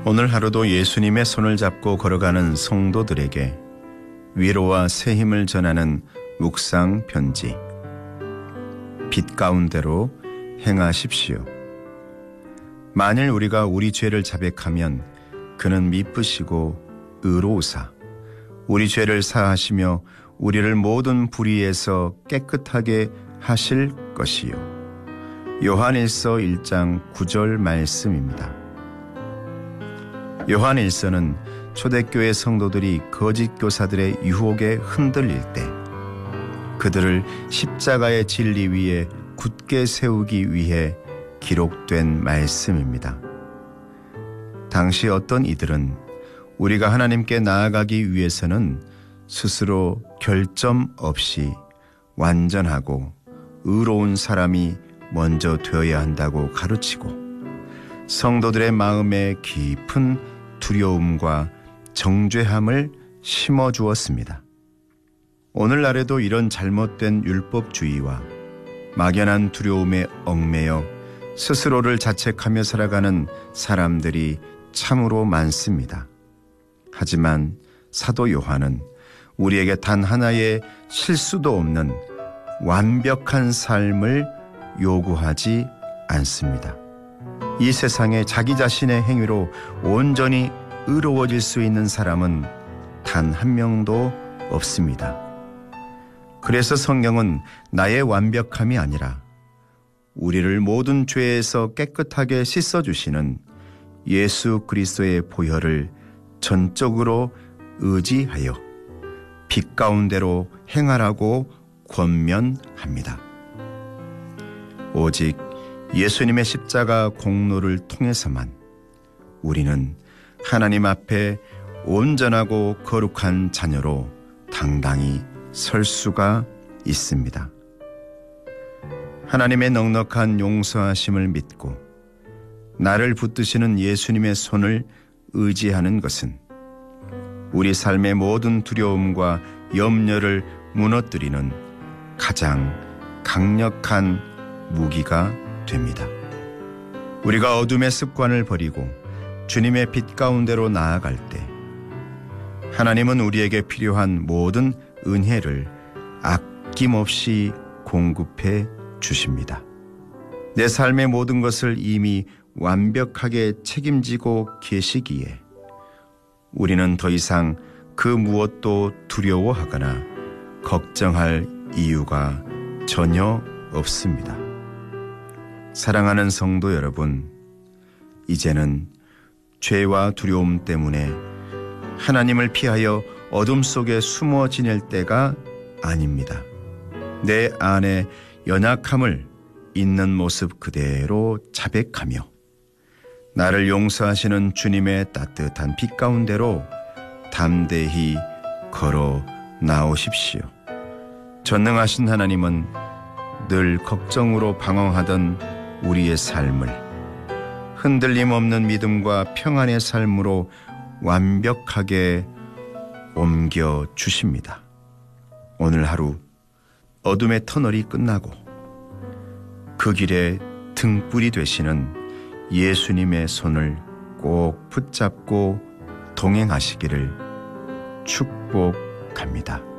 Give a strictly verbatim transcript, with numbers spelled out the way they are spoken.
오늘 하루도 예수님의 손을 잡고 걸어가는 성도들에게 위로와 새 힘을 전하는 묵상 편지. 빛 가운데로 행하십시오. 만일 우리가 우리 죄를 자백하면 그는 미쁘시고 의로우사 우리 죄를 사하시며 우리를 모든 불의에서 깨끗하게 하실 것이요. 요한일서 일 장 구 절 말씀입니다. 요한일서는 초대교회 성도들이 거짓 교사들의 유혹에 흔들릴 때 그들을 십자가의 진리 위에 굳게 세우기 위해 기록된 말씀입니다. 당시 어떤 이들은 우리가 하나님께 나아가기 위해서는 스스로 결점 없이 완전하고 의로운 사람이 먼저 되어야 한다고 가르치고 성도들의 마음에 깊은 두려움과 정죄함을 심어주었습니다. 오늘날에도 이런 잘못된 율법주의와 막연한 두려움에 얽매여 스스로를 자책하며 살아가는 사람들이 참으로 많습니다. 하지만 사도 요한은 우리에게 단 하나의 실수도 없는 완벽한 삶을 요구하지 않습니다. 이 세상에 자기 자신의 행위로 온전히 의로워질 수 있는 사람은 단 한 명도 없습니다. 그래서 성경은 나의 완벽함이 아니라 우리를 모든 죄에서 깨끗하게 씻어주시는 예수 그리스도의 보혈을 전적으로 의지하여 빛 가운데로 행하라고 권면합니다. 오직 예수님의 십자가 공로를 통해서만 우리는 하나님 앞에 온전하고 거룩한 자녀로 당당히 설 수가 있습니다. 하나님의 넉넉한 용서하심을 믿고 나를 붙드시는 예수님의 손을 의지하는 것은 우리 삶의 모든 두려움과 염려를 무너뜨리는 가장 강력한 무기가 됩니다. 우리가 어둠의 습관을 버리고 주님의 빛 가운데로 나아갈 때 하나님은 우리에게 필요한 모든 은혜를 아낌없이 공급해 주십니다. 내 삶의 모든 것을 이미 완벽하게 책임지고 계시기에 우리는 더 이상 그 무엇도 두려워하거나 걱정할 이유가 전혀 없습니다. 사랑하는 성도 여러분, 이제는 죄와 두려움 때문에 하나님을 피하여 어둠 속에 숨어 지낼 때가 아닙니다. 내 안에 연약함을 있는 모습 그대로 자백하며 나를 용서하시는 주님의 따뜻한 빛 가운데로 담대히 걸어 나오십시오. 전능하신 하나님은 늘 걱정으로 방황하던 우리의 삶을 흔들림 없는 믿음과 평안의 삶으로 완벽하게 옮겨 주십니다. 오늘 하루 어둠의 터널이 끝나고 그 길에 등불이 되시는 예수님의 손을 꼭 붙잡고 동행하시기를 축복합니다.